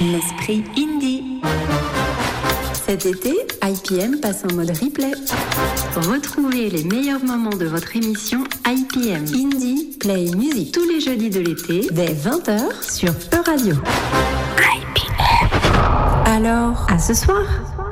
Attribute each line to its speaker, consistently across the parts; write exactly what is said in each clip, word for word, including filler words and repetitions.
Speaker 1: l'esprit indie. Cet été, I P M passe en mode replay. Retrouvez les meilleurs moments de votre émission I P M Indie Play Music tous les jeudis de l'été dès vingt heures sur Euradio. I P M. Alors, à ce soir.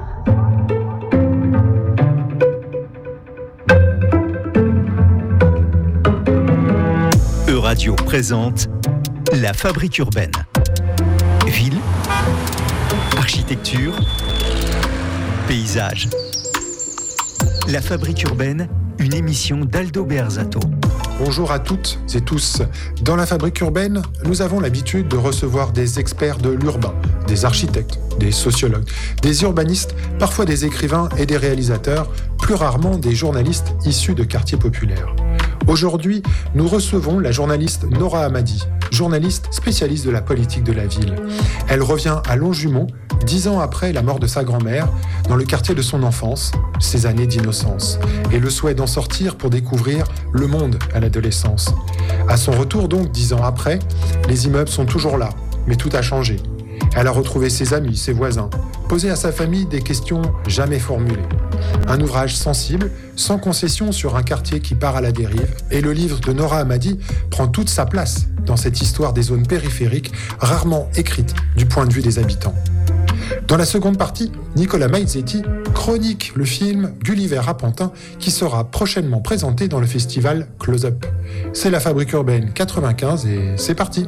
Speaker 2: Euradio présente La Fabrique urbaine. Ville, architecture, paysage. La Fabrique urbaine, une émission d'Aldo Bearzato.
Speaker 3: Bonjour à toutes et tous. Dans La Fabrique urbaine, nous avons l'habitude de recevoir des experts de l'urbain, des architectes, des sociologues, des urbanistes, parfois des écrivains et des réalisateurs, plus rarement des journalistes issus de quartiers populaires. Aujourd'hui, nous recevons la journaliste Nora Hamadi, journaliste spécialiste de la politique de la ville. Elle revient à Longjumeau, dix ans après la mort de sa grand-mère, dans le quartier de son enfance, ses années d'innocence, et le souhait d'en sortir pour découvrir le monde à l'adolescence. À son retour donc, dix ans après, les immeubles sont toujours là, mais tout a changé. Elle a retrouvé ses amis, ses voisins, posé à sa famille des questions jamais formulées. Un ouvrage sensible, sans concession sur un quartier qui part à la dérive, et le livre de Nora Hamadi prend toute sa place dans cette histoire des zones périphériques, rarement écrite du point de vue des habitants. Dans la seconde partie, Nicolas Maizetti chronique le film Gulliver à Pantin qui sera prochainement présenté dans le festival Close Up. C'est La Fabrique urbaine quatre-vingt-quinze et c'est parti.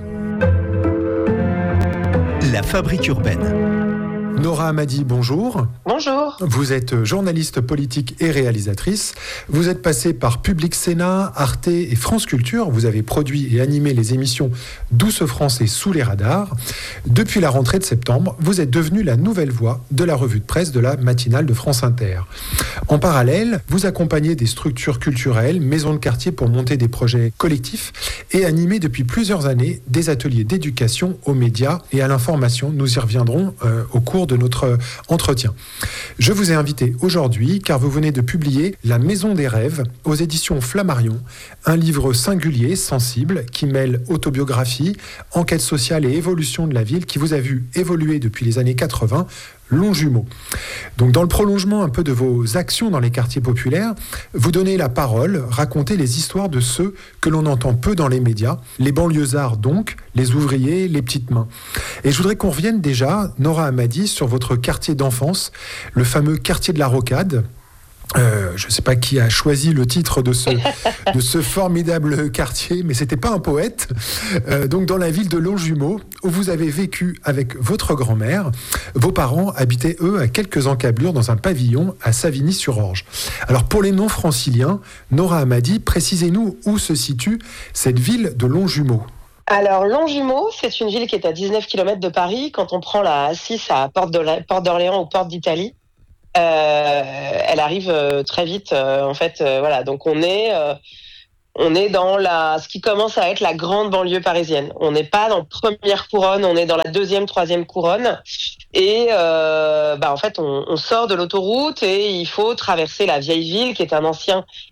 Speaker 2: La Fabrique urbaine.
Speaker 3: Nora Hamadi, bonjour.
Speaker 4: Bonjour.
Speaker 3: Vous êtes journaliste politique et réalisatrice. Vous êtes passée par Public Sénat, Arte et France Culture. Vous avez produit et animé les émissions Douce France et Sous les radars. Depuis la rentrée de septembre, vous êtes devenue la nouvelle voix de la revue de presse de la matinale de France Inter. En parallèle, vous accompagnez des structures culturelles, maisons de quartier pour monter des projets collectifs et animez depuis plusieurs années des ateliers d'éducation aux médias et à l'information. Nous y reviendrons euh, au cours de notre entretien. Je vous ai invité aujourd'hui car vous venez de publier La Maison des rêves aux éditions Flammarion, un livre singulier, sensible, qui mêle autobiographie, enquête sociale et évolution de la ville qui vous a vu évoluer depuis les années quatre-vingts, Longjumeau. Donc dans le prolongement un peu de vos actions dans les quartiers populaires, vous donnez la parole, racontez les histoires de ceux que l'on entend peu dans les médias, les banlieusards donc, les ouvriers, les petites mains. Et je voudrais qu'on revienne déjà, Nora Hamadi, sur votre quartier d'enfance, le fameux quartier de la Rocade. Euh, je ne sais pas qui a choisi le titre de ce, de ce formidable quartier, mais c'était pas un poète. Euh, donc dans la ville de Longjumeau, où vous avez vécu avec votre grand-mère, vos parents habitaient eux à quelques encablures dans un pavillon à Savigny-sur-Orge. Alors pour les non-franciliens, Nora Hamadi, précisez-nous où se situe cette ville de Longjumeau.
Speaker 4: Alors, Longjumeau, c'est une ville qui est à dix-neuf kilomètres de Paris. Quand on prend la A six à Porte d'Orléans ou Porte d'Italie, Euh, elle arrive euh, très vite euh, en fait euh, voilà donc on est euh, on est dans la ce qui commence à être la grande banlieue parisienne. On n'est pas dans première couronne, on est dans la deuxième troisième couronne et euh, bah en fait on, on sort de l'autoroute et il faut traverser la vieille ville qui est un ancien